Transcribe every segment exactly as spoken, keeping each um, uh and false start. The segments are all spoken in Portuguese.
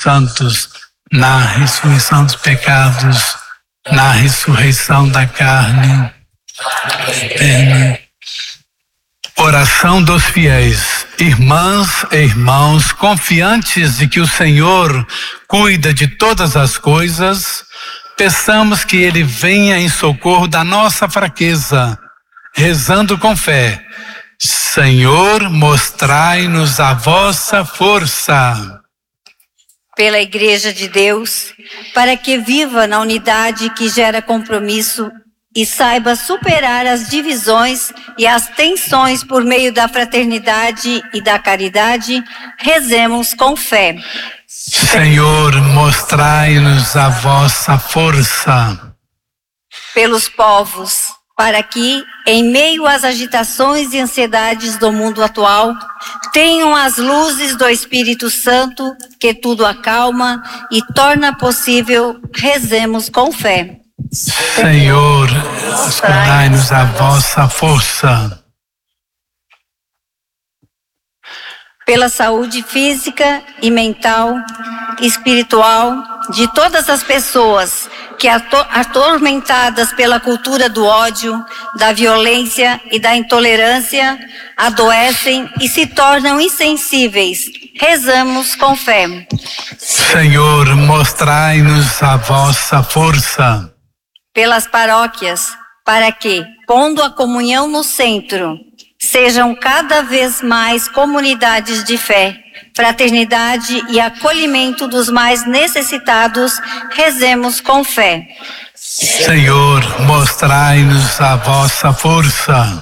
santos, na ressurreição dos pecados, na ressurreição da carne eterna. Oração dos fiéis. Irmãs e irmãos, confiantes de que o Senhor cuida de todas as coisas, peçamos que Ele venha em socorro da nossa fraqueza, rezando com fé. Senhor, mostrai-nos a vossa força. Pela Igreja de Deus, para que viva na unidade que gera compromisso e saiba superar as divisões e as tensões por meio da fraternidade e da caridade, rezemos com fé. Senhor, mostrai-nos a vossa força. Pelos povos, para que, em meio às agitações e ansiedades do mundo atual, tenham as luzes do Espírito Santo que tudo acalma e torna possível, rezemos com fé. Senhor, mostrai-nos a vossa força. Pela saúde física e mental, espiritual de todas as pessoas que atormentadas pela cultura do ódio, da violência e da intolerância, adoecem e se tornam insensíveis. Rezamos com fé. Senhor, mostrai-nos a vossa força. Pelas paróquias, para que, pondo a comunhão no centro, sejam cada vez mais comunidades de fé, fraternidade e acolhimento dos mais necessitados, rezemos com fé. Senhor, mostrai-nos a vossa força.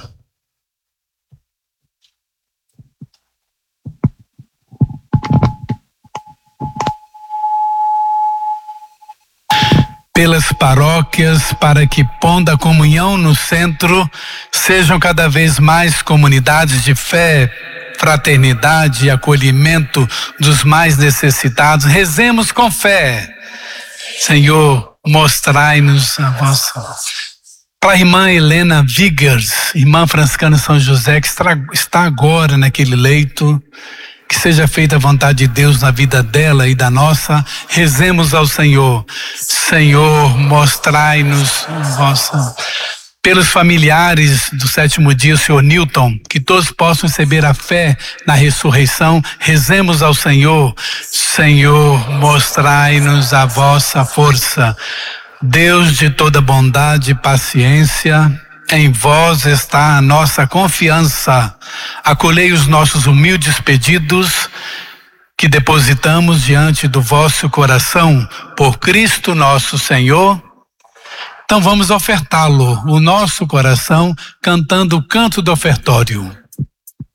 Pelas paróquias, para que, pondo a comunhão no centro, sejam cada vez mais comunidades de fé, fraternidade e acolhimento dos mais necessitados. Rezemos com fé. Senhor, mostrai-nos a vossa. Para a irmã Helena Vigers, irmã franciscana São José, que está agora naquele leito, que seja feita a vontade de Deus na vida dela e da nossa, rezemos ao Senhor. Senhor, mostrai-nos a vossa. Pelos familiares do sétimo dia, o senhor Newton, que todos possam receber a fé na ressurreição, rezemos ao Senhor. Senhor, mostrai-nos a vossa força. Deus de toda bondade e paciência, em vós está a nossa confiança. Acolhei os nossos humildes pedidos que depositamos diante do vosso coração, por Cristo nosso Senhor. Então vamos ofertá-lo, o nosso coração, cantando o canto do ofertório.